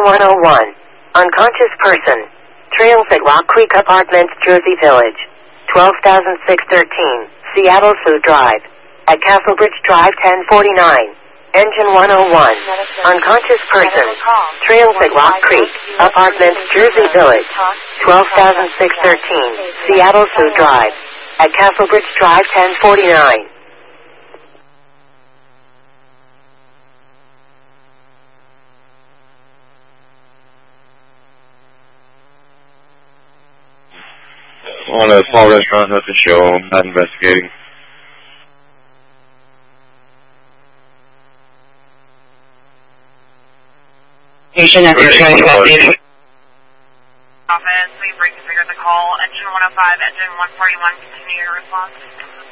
101. Unconscious person. Trails at Rock Creek Apartments, Jersey Village. 12,613. Seattle Sioux Drive. At Castlebridge Drive 1049. Engine 101. Unconscious person. Trails at Rock Creek Apartments, Jersey Village. 12,613. Seattle Sioux Drive. At Castlebridge Drive 1049. On a small restaurant, nothing show. I'm not investigating. Patient after trying to Office, we reconfigured the call. Engine 105, engine 141, continue your response.